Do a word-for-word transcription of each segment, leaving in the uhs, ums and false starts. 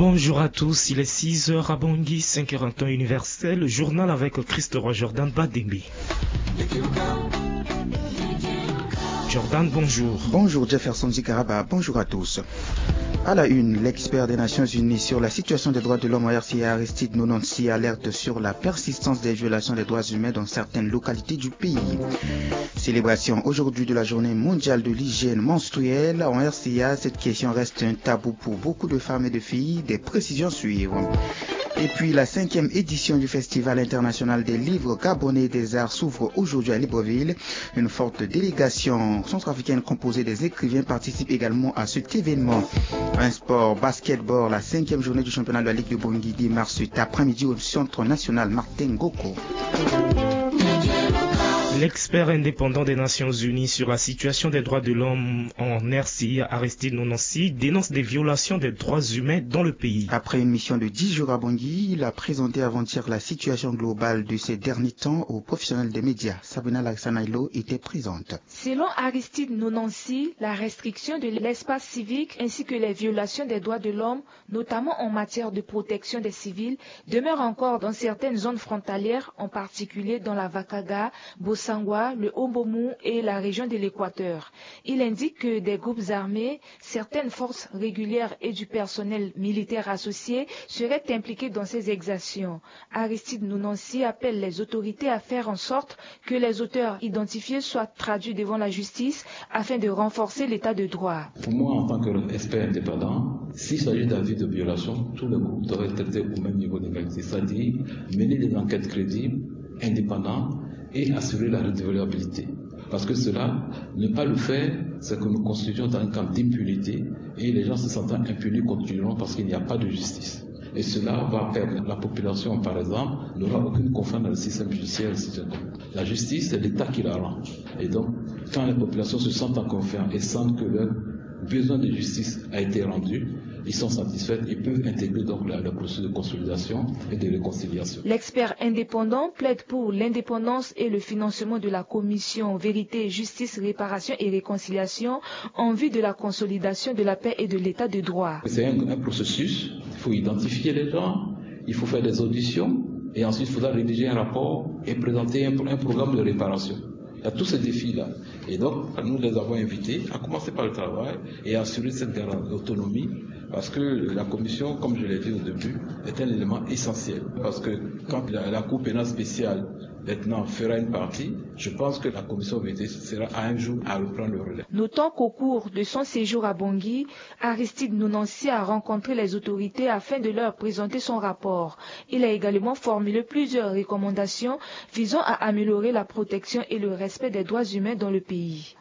Bonjour à tous, il est six heures à Bangui, cinq heures en temps universel, journal avec Christ Roi Jordan Badembe. Jordan, bonjour. Bonjour Jefferson Zikaraba, bonjour à tous. À la une, l'expert des Nations Unies sur la situation des droits de l'homme en R C A, Aristide Nonansi, alerte sur la persistance des violations des droits humains dans certaines localités du pays. Célébration aujourd'hui de la journée mondiale de l'hygiène menstruelle en R C A, cette question reste un tabou pour beaucoup de femmes et de filles, des précisions suivent. Et puis la cinquième édition du Festival international des livres gabonais des arts s'ouvre aujourd'hui à Libreville. Une forte délégation centrafricaine composée des écrivains participe également à cet événement. Un sport basketball, la cinquième journée du championnat de la Ligue de Bangui démarre cet après-midi au Centre national Martin Ngoko. L'expert indépendant des Nations Unies sur la situation des droits de l'homme en R C A, Aristide Nonansi, dénonce des violations des droits humains dans le pays. Après une mission de dix jours à Bangui, il a présenté avant-hier la situation globale de ces derniers temps aux professionnels des médias. Sabrina Laksanailo était présente. Selon Aristide Nonansi, la restriction de l'espace civique ainsi que les violations des droits de l'homme, notamment en matière de protection des civils, demeurent encore dans certaines zones frontalières, en particulier dans la Vakaga, Bossangwa, le Ombomou et la région de l'Équateur. Il indique que des groupes armés, certaines forces régulières et du personnel militaire associé seraient impliqués dans ces exactions. Aristide Nonansi appelle les autorités à faire en sorte que les auteurs identifiés soient traduits devant la justice afin de renforcer l'état de droit. Pour moi, en tant qu'expert indépendant, s'il s'agit d'avis de violation, tous les groupes devraient être traités au même niveau d'égalité, c'est-à-dire mener des enquêtes crédibles, indépendantes, et assurer la redevabilité. Parce que cela, ne pas le faire, c'est que nous constituons dans un camp d'impunité et les gens se sentant impunis continueront parce qu'il n'y a pas de justice. Et cela va perdre. La population, par exemple, n'aura aucune confiance dans le système judiciaire. Le système. La justice, c'est l'État qui la rend. Et donc, quand les populations se sentent en confiance et sentent que leur besoin de justice a été rendu, ils sont satisfaits et peuvent intégrer donc le processus de consolidation et de réconciliation. L'expert indépendant plaide pour l'indépendance et le financement de la commission Vérité, Justice, Réparation et Réconciliation en vue de la consolidation de la paix et de l'état de droit. C'est un, un processus, il faut identifier les gens, il faut faire des auditions et ensuite il faudra rédiger un rapport et présenter un, un programme de réparation. Il y a tous ces défis-là. Et donc, nous les avons invités à commencer par le travail et à assurer cette autonomie parce que la commission, comme je l'ai dit au début, est un élément essentiel. Parce que quand la, la Cour pénale spéciale maintenant fera une partie, je pense que la commission vérité sera à un jour à reprendre le relais. Notons qu'au cours de son séjour à Bangui, Aristide Nonansi a rencontré les autorités afin de leur présenter son rapport. Il a également formulé plusieurs recommandations visant à améliorer la protection et le respect des droits humains dans le pays.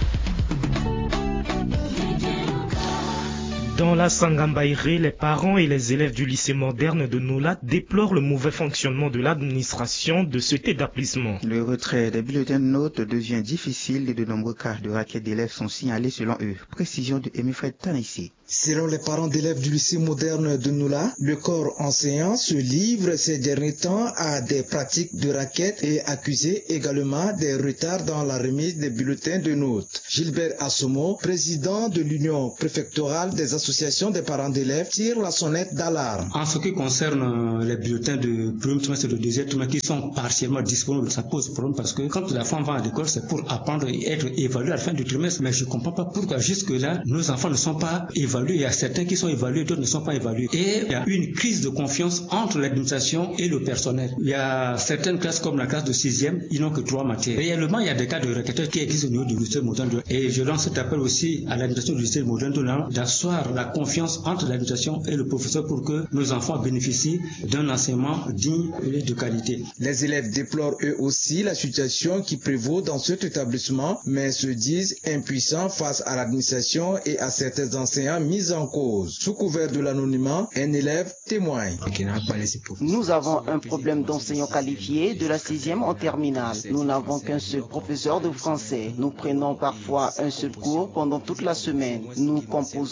Dans la Sangambaïré, les parents et les élèves du lycée moderne de Noulat déplorent le mauvais fonctionnement de l'administration de cet établissement. Le retrait des bulletins de notes devient difficile et de nombreux cas de raquettes d'élèves sont signalés selon eux. Précision de Emifred Tanissi. Selon les parents d'élèves du lycée moderne de Noula, le corps enseignant se livre ces derniers temps à des pratiques de raquettes et accusé également des retards dans la remise des bulletins de notes. Gilbert Assomo, président de l'Union préfectorale des associations des parents d'élèves, tire la sonnette d'alarme. En ce qui concerne les bulletins de premier trimestre et de deuxième trimestre qui sont partiellement disponibles, ça pose problème parce que quand la femme va à l'école, c'est pour apprendre et être évalué à la fin du trimestre. Mais je ne comprends pas pourquoi jusque-là, nos enfants ne sont pas évalués. Il y a certains qui sont évalués, d'autres ne sont pas évalués. Et il y a une crise de confiance entre l'administration et le personnel. Il y a certaines classes comme la classe de sixième, ils n'ont que trois matières. Réellement, il y a des cas de requêteurs qui existent au niveau du lycée moderne. Et je lance cet appel aussi à l'administration du lycée moderne d'asseoir la confiance entre l'administration et le professeur pour que nos enfants bénéficient d'un enseignement digne et de qualité. Les élèves déplorent eux aussi la situation qui prévaut dans cet établissement, mais se disent impuissants face à l'administration et à certains enseignants mis en cause. Sous couvert de l'anonymat, un élève témoigne. Nous avons un problème d'enseignants qualifiés de la sixième en terminale. Nous n'avons qu'un seul professeur de français. Nous prenons parfois un seul cours pendant toute la semaine. Nous composons seulement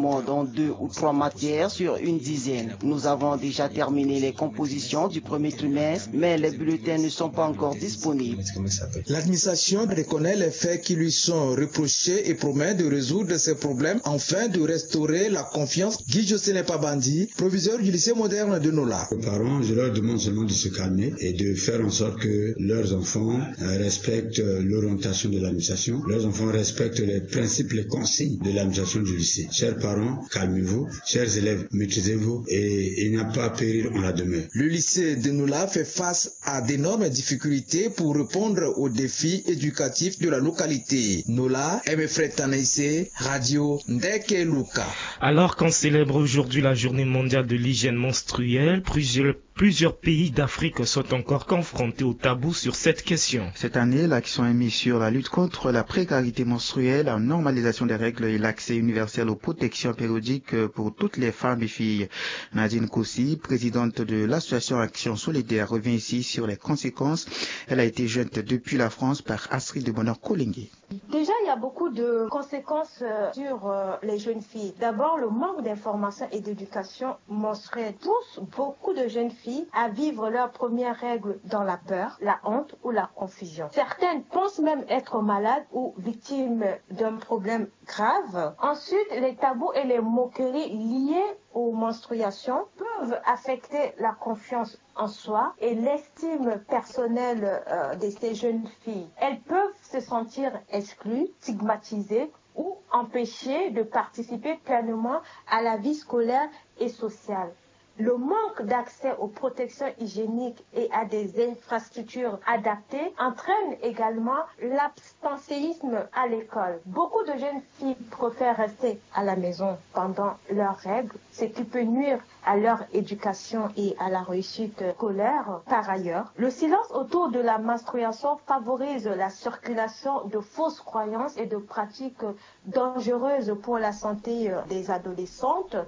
seulement dans deux ou trois matières sur une dizaine. Nous avons déjà terminé les compositions du premier trimestre, mais les bulletins ne sont pas encore disponibles. L'administration reconnaît les faits qui lui sont reprochés et promet de résoudre ces problèmes afin de restaurer la confiance. Guy José Pabandi, proviseur du lycée moderne de Nola. Les parents, je leur demande seulement de se calmer et de faire en sorte que leurs enfants respectent l'orientation de l'administration, leurs enfants respectent les principes, les consignes de l'administration du lycée. Chers parents, calmez-vous, chers élèves, maîtrisez-vous et il n'y a pas à périr, on la demeure. Le lycée de Nola fait face à d'énormes difficultés pour répondre aux défis éducatifs de la localité. Nola, Emefred Tanaïse, Radio Ndeke Luka. Alors qu'on célèbre aujourd'hui la journée mondiale de l'hygiène menstruelle, plusieurs Plusieurs pays d'Afrique sont encore confrontés au tabou sur cette question. Cette année, l'accent est mis sur la lutte contre la précarité menstruelle, la normalisation des règles et l'accès universel aux protections périodiques pour toutes les femmes et filles. Nadine Koussi, présidente de l'association Action Solidaire, revient ici sur les conséquences. Elle a été jointe depuis la France par Astrid de Bonheur Kolingué. Déjà, il y a beaucoup de conséquences sur les jeunes filles. D'abord, le manque d'information et d'éducation menstruelle pousse beaucoup de jeunes filles à vivre leurs premières règles dans la peur, la honte ou la confusion. Certaines pensent même être malades ou victimes d'un problème grave. Ensuite, les tabous et les moqueries liées aux menstruations peuvent affecter la confiance en soi et l'estime personnelle euh, de ces jeunes filles. Elles peuvent se sentir exclues, stigmatisées ou empêchées de participer pleinement à la vie scolaire et sociale. Le manque d'accès aux protections hygiéniques et à des infrastructures adaptées entraîne également l'absentéisme à l'école. Beaucoup de jeunes filles préfèrent rester à la maison pendant leurs règles, ce qui peut nuire à leur éducation et à la réussite scolaire. Par ailleurs, le silence autour de la menstruation favorise la circulation de fausses croyances et de pratiques dangereuses pour la santé des adolescentes.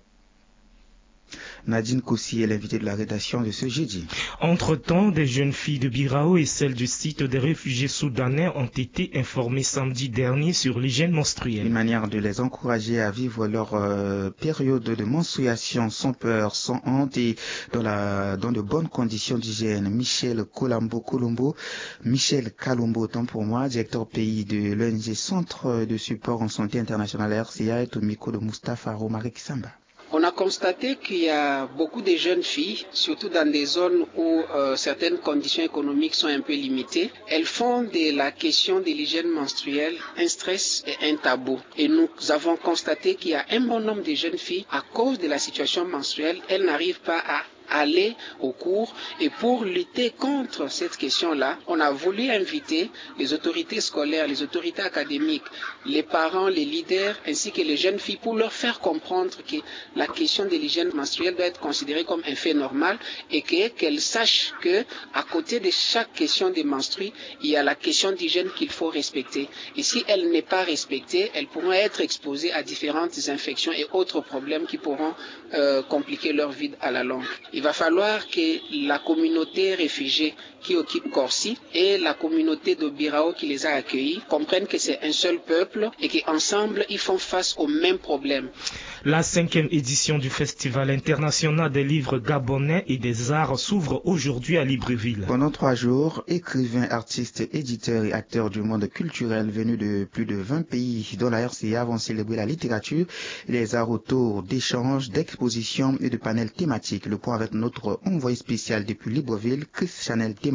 Nadine Koussi est l'invitée de la rédaction de ce jeudi. Entre-temps, des jeunes filles de Birao et celles du site des réfugiés soudanais ont été informées samedi dernier sur l'hygiène menstruelle. Une manière de les encourager à vivre leur euh, période de menstruation sans peur, sans honte et dans, la, dans de bonnes conditions d'hygiène. Michel Colombo, Colombo, Michel Kalombo, tant pour moi, directeur pays de l'O N G Centre de support en santé internationale R C A, est au micro de Mustapha Romaric Samba. On a constaté qu'il y a beaucoup de jeunes filles, surtout dans des zones où euh, certaines conditions économiques sont un peu limitées. Elles font de la question de l'hygiène menstruelle un stress et un tabou. Et nous avons constaté qu'il y a un bon nombre de jeunes filles, à cause de la situation menstruelle, elles n'arrivent pas à aller au cours. Et pour lutter contre cette question-là, on a voulu inviter les autorités scolaires, les autorités académiques, les parents, les leaders, ainsi que les jeunes filles pour leur faire comprendre que la question de l'hygiène menstruelle doit être considérée comme un fait normal et que, qu'elles sachent que à côté de chaque question de menstrues, il y a la question d'hygiène qu'il faut respecter. Et si elle n'est pas respectée, elles pourront être exposées à différentes infections et autres problèmes qui pourront euh, compliquer leur vie à la longue. Il va falloir que la communauté réfugiée qui occupe Corsi et la communauté de Birao qui les a accueillis comprennent que c'est un seul peuple et qu'ensemble ils font face aux mêmes problèmes. La cinquième édition du Festival international des livres gabonais et des arts s'ouvre aujourd'hui à Libreville. Pendant trois jours, écrivains, artistes, éditeurs et acteurs du monde culturel venus de plus de vingt pays dont la R C A vont célébrer la littérature et les arts autour d'échanges, d'expositions et de panels thématiques. Le point avec notre envoyé spécial depuis Libreville, Chris Chanel.